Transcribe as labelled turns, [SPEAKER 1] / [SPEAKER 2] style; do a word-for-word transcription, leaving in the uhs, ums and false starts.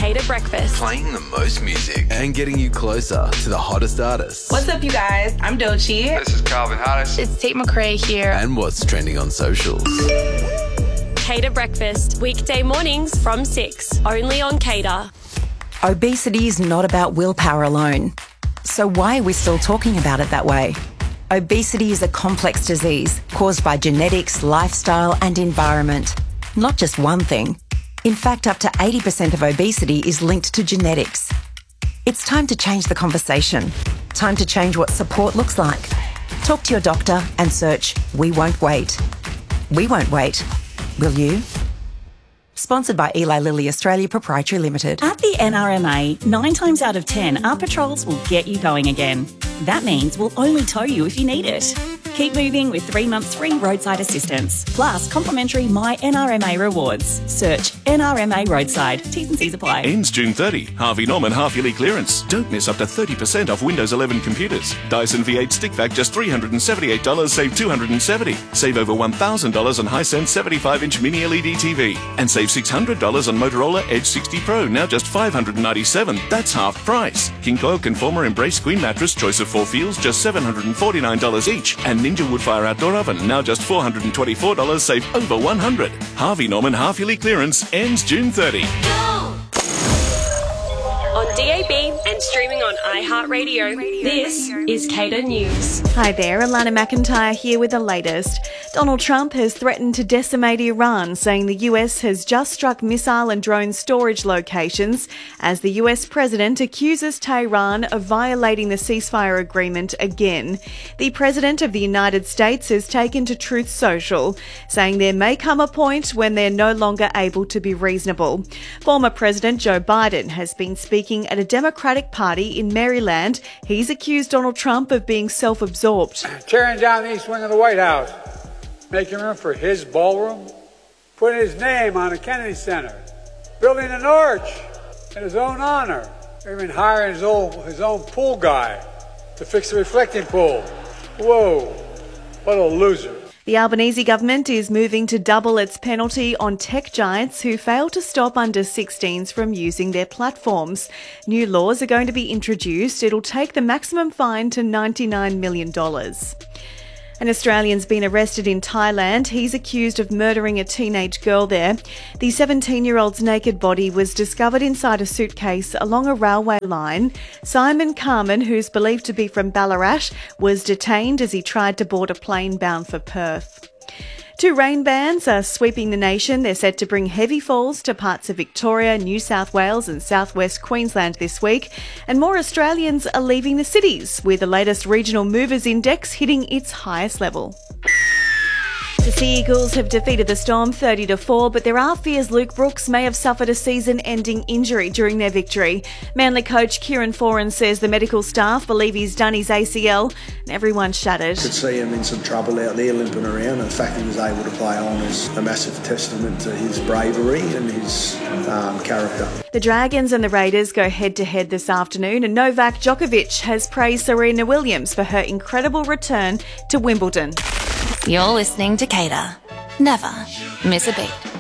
[SPEAKER 1] Cater Breakfast.
[SPEAKER 2] Playing the most music and getting you closer to the hottest artists.
[SPEAKER 3] What's up, you guys? I'm Doechii.
[SPEAKER 4] This is Calvin Harris.
[SPEAKER 5] It's Tate McRae here.
[SPEAKER 2] And what's trending on socials.
[SPEAKER 1] Cater Breakfast, weekday mornings from six, only on Cater.
[SPEAKER 6] Obesity is not about willpower alone. So why are we still talking about it that way? Obesity is a complex disease caused by genetics, lifestyle and environment. Not just one thing. In fact, up to eighty percent of obesity is linked to genetics. It's time to change the conversation. Time to change what support looks like. Talk to your doctor and search We Won't Wait. We won't wait. Will you? Sponsored by Eli Lilly Australia Proprietary Limited.
[SPEAKER 7] At the N R M A, nine times out of ten, our patrols will get you going again. That means we'll only tow you if you need it. Keep moving with three months free roadside assistance, plus complimentary My N R M A rewards. Search N R M A Roadside. T's and C's apply.
[SPEAKER 8] Ends June thirtieth. Harvey Norman half-yearly clearance. Don't miss up to thirty percent off Windows eleven computers. Dyson V eight Stick Vac just three hundred seventy-eight dollars, save two hundred seventy dollars. Save over one thousand dollars on Hisense seventy-five inch Mini L E D T V. And save six hundred dollars on Motorola Edge sixty Pro, now just five hundred ninety-seven dollars. That's half price. King Coil Conformer Embrace Queen Mattress, choice of four feels, just seven hundred forty-nine dollars each. And Ninja Woodfire Outdoor Oven, now just four hundred twenty-four dollars, save over one hundred dollars. Harvey Norman half-yearly clearance ends June thirtieth.
[SPEAKER 1] On D A B and streaming on iHeartRadio, this is Cater News.
[SPEAKER 9] Hi there, Alana McIntyre here with the latest. Donald Trump has threatened to decimate Iran, saying the U S has just struck missile and drone storage locations as the U S president accuses Tehran of violating the ceasefire agreement again. The president of the United States has taken to Truth Social, saying there may come a point when they're no longer able to be reasonable. Former President Joe Biden has been speaking at a Democratic party in Maryland. He's accused Donald Trump of being self-absorbed.
[SPEAKER 10] Tearing down the east wing of the White House, making room for his ballroom, putting his name on the Kennedy Center, building an arch in his own honor, even hiring his own, his own pool guy to fix the reflecting pool. Whoa, what a loser.
[SPEAKER 9] The Albanese government is moving to double its penalty on tech giants who fail to stop under sixteens from using their platforms. New laws are going to be introduced. It'll take the maximum fine to ninety-nine million dollars. An Australian's been arrested in Thailand. He's accused of murdering a teenage girl there. The seventeen-year-old's naked body was discovered inside a suitcase along a railway line. Simon Carmen, who's believed to be from Ballarat, was detained as he tried to board a plane bound for Perth. Two rain bands are sweeping the nation. They're set to bring heavy falls to parts of Victoria, New South Wales and southwest Queensland this week. And more Australians are leaving the cities, with the latest regional movers index hitting its highest level. The Sea Eagles have defeated the Storm thirty to four, but there are fears Luke Brooks may have suffered a season-ending injury during their victory. Manly coach Kieran Foran says the medical staff believe he's done his A C L, and everyone's shattered.
[SPEAKER 11] To see him in some trouble out there limping around, and the fact he was able to play on is a massive testament to his bravery and his um, character.
[SPEAKER 9] The Dragons and the Raiders go head-to-head this afternoon, and Novak Djokovic has praised Serena Williams for her incredible return to Wimbledon.
[SPEAKER 5] You're listening to Cater. Never miss a beat.